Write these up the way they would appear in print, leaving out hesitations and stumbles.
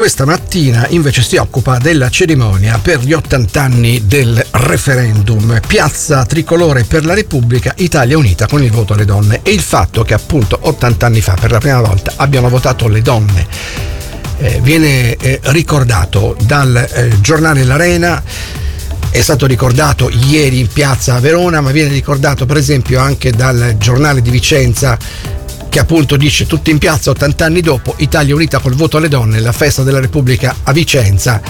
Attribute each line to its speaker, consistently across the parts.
Speaker 1: questa mattina invece si occupa della cerimonia per gli 80 anni del referendum. Piazza tricolore per la Repubblica, Italia unita con il voto alle donne, e il fatto che appunto 80 anni fa per la prima volta abbiano votato le donne viene ricordato dal giornale L'Arena. È stato ricordato ieri in piazza a Verona, ma viene ricordato per esempio anche dal giornale di Vicenza, che appunto dice: tutti in piazza 80 anni dopo, Italia unita col voto alle donne, la festa della Repubblica a Vicenza.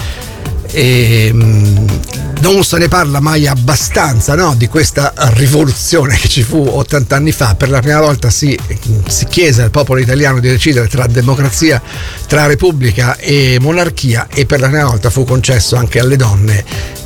Speaker 1: E non se ne parla mai abbastanza, no, di questa rivoluzione che ci fu 80 anni fa. Per la prima volta si chiese al popolo italiano di decidere tra democrazia, tra repubblica e monarchia, e per la prima volta fu concesso anche alle donne,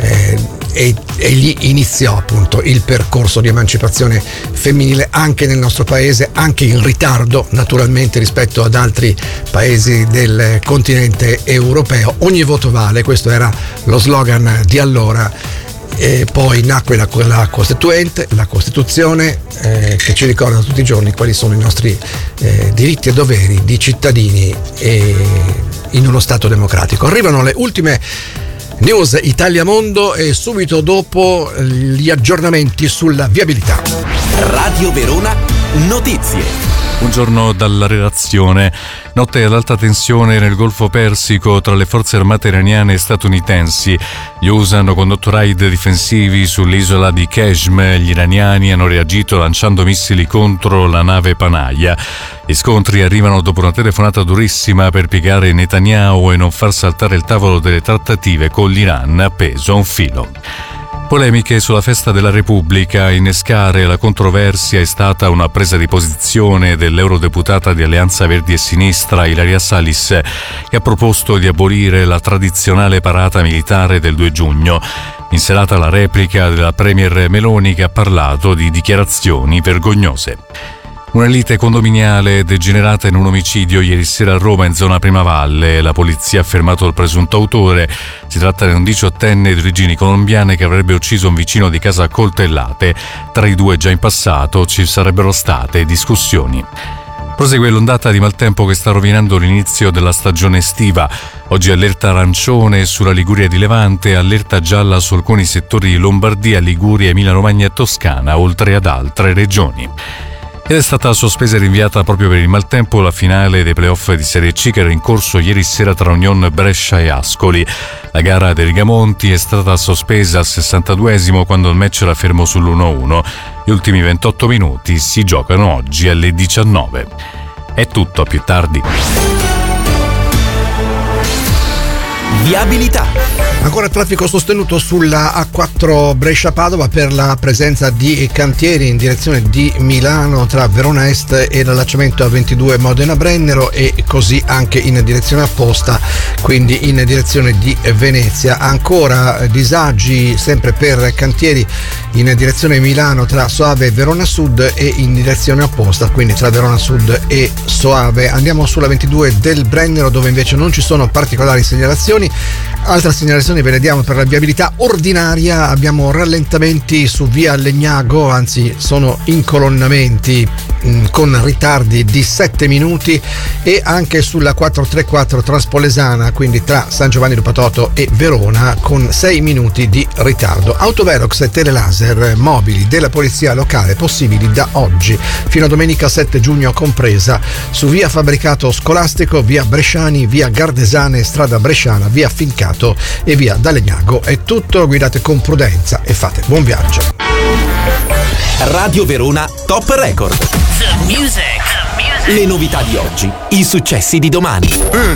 Speaker 1: e lì iniziò appunto il percorso di emancipazione femminile anche nel nostro paese, anche in ritardo naturalmente rispetto ad altri paesi del continente europeo. Ogni voto vale, questo era lo slogan di allora. E poi nacque la Costituente, la Costituzione, che ci ricorda tutti i giorni quali sono i nostri diritti e doveri di cittadini in uno Stato democratico. Arrivano le ultime news Italia Mondo e subito dopo gli aggiornamenti sulla viabilità.
Speaker 2: Radio Verona Notizie.
Speaker 3: Buongiorno dalla redazione. Notte ad alta tensione nel Golfo Persico tra le forze armate iraniane e statunitensi. Gli USA hanno condotto raid difensivi sull'isola di Qeshm. Gli iraniani hanno reagito lanciando missili contro la nave Panaia. Gli scontri arrivano dopo una telefonata durissima per piegare Netanyahu e non far saltare il tavolo delle trattative con l'Iran appeso a un filo. Polemiche sulla festa della Repubblica. A innescare la controversia è stata una presa di posizione dell'eurodeputata di Alleanza Verdi e Sinistra Ilaria Salis, che ha proposto di abolire la tradizionale parata militare del 2 giugno. In serata la replica della premier Meloni, che ha parlato di dichiarazioni vergognose. Una lite condominiale è degenerata in un omicidio ieri sera a Roma, in zona Primavalle. La polizia ha fermato il presunto autore. Si tratta di un 18enne di origini colombiane che avrebbe ucciso un vicino di casa a coltellate. Tra i due già in passato ci sarebbero state discussioni. Prosegue l'ondata di maltempo che sta rovinando l'inizio della stagione estiva. Oggi allerta arancione sulla Liguria di Levante, allerta gialla su alcuni settori di Lombardia, Liguria, Emilia-Romagna e Toscana, oltre ad altre regioni. Ed è stata sospesa e rinviata proprio per il maltempo la finale dei playoff di Serie C, che era in corso ieri sera tra Union Brescia e Ascoli. La gara dei Rigamonti è stata sospesa al 62esimo, quando il match era fermo sull'1-1. Gli ultimi 28 minuti si giocano oggi alle 19. È tutto, a più tardi.
Speaker 2: Viabilità.
Speaker 1: Ancora traffico sostenuto sulla A4 Brescia-Padova per la presenza di cantieri in direzione di Milano tra Verona Est e l'allacciamento A22 Modena-Brennero, e così anche in direzione opposta, quindi in direzione di Venezia. Ancora disagi sempre per cantieri in direzione Milano tra Soave e Verona Sud, e in direzione opposta, quindi tra Verona Sud e Soave. Andiamo sulla 22 del Brennero, dove invece non ci sono particolari segnalazioni. Altra segnalazione ve ne diamo per la viabilità ordinaria. Abbiamo rallentamenti su via Legnago, anzi sono incolonnamenti con ritardi di 7 minuti, e anche sulla 434 Traspolesana, quindi tra San Giovanni Rupatoto e Verona, con 6 minuti di ritardo. Autovelox e telelaser mobili della polizia locale possibili da oggi fino a domenica 7 giugno compresa, su via Fabbricato Scolastico, via Bresciani, via Gardesane, strada Bresciana, via Fincato e via D'Alegnago. È tutto, guidate con prudenza e fate buon viaggio.
Speaker 2: Radio Verona Top Record.
Speaker 4: The music.
Speaker 2: Le novità di oggi, i successi di domani.